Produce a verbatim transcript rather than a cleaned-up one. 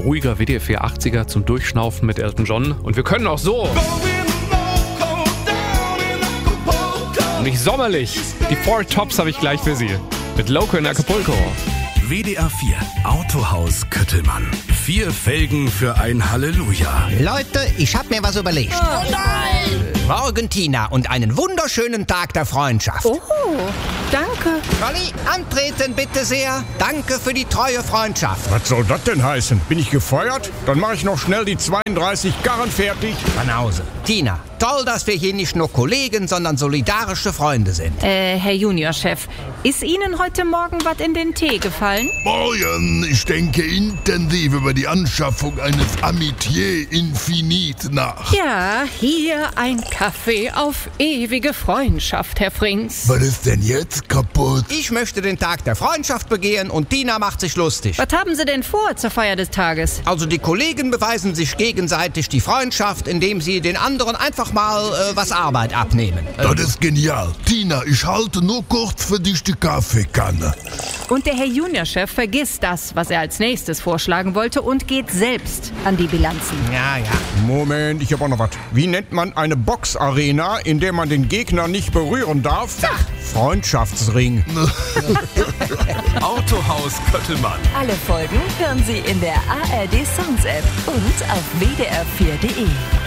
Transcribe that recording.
ruhiger W D R vier achtziger zum Durchschnaufen mit Elton John. Und wir können auch so. Und nicht sommerlich. Die Four Tops habe ich gleich für Sie. Mit Loco in Acapulco. W D R vier Autohaus Köttelmann. Vier Felgen für ein Halleluja. Leute, ich hab mir was überlegt. Oh nein! Morgen, Tina, und einen wunderschönen Tag der Freundschaft. Oh, danke. Conny, antreten bitte sehr. Danke für die treue Freundschaft. Was soll das denn heißen? Bin ich gefeuert? Dann mache ich noch schnell die zweiunddreißig Garren fertig. Banause. Tina, toll, dass wir hier nicht nur Kollegen, sondern solidarische Freunde sind. Äh, Herr Juniorchef, ist Ihnen heute Morgen was in den Tee gefallen? Morgen, ich denke intensiv über die Anschaffung eines Amitié Infinite nach. Ja, hier ein Kaffee auf ewige Freundschaft, Herr Frings. Was ist denn jetzt kaputt? Ich möchte den Tag der Freundschaft begehen und Tina macht sich lustig. Was haben Sie denn vor zur Feier des Tages? Also die Kollegen beweisen sich gegenseitig die Freundschaft, indem sie den anderen einfach mal äh, was Arbeit abnehmen. Das ist genial. Tina, ich halte nur kurz für dich die Kaffeekanne. Und der Herr Juniorchef vergisst das, was er als nächstes vorschlagen wollte und geht selbst an die Bilanzen. Ja, ja. Moment, ich habe auch noch was. Wie nennt man eine Boxarena, in der man den Gegner nicht berühren darf? Sag. Freundschaftsring. Autohaus Köttelmann. Alle Folgen hören Sie in der A R D Songs App und auf w d r vier punkt d e.